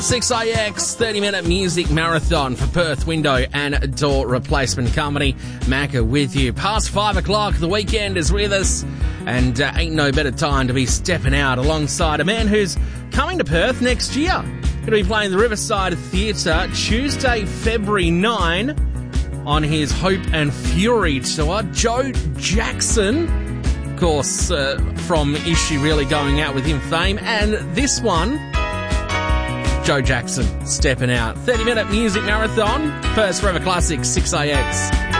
6IX 30-minute music marathon for Perth Window and Door Replacement Company. Macca with you. Past 5 o'clock, the weekend is with us, and ain't no better time to be stepping out alongside a man who's coming to Perth next year. Going to be playing the Riverside Theatre Tuesday, February 9 on his Hope and Fury tour. Joe Jackson, of course, from Is She Really Going Out With Him fame, and this one, Joe Jackson stepping out. 30-minute music marathon. First Forever Classic, 6IX.